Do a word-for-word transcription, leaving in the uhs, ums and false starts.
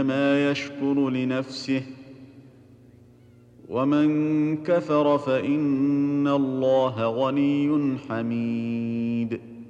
ما يشكر لنفسه ومن كفر فإن الله غني حميد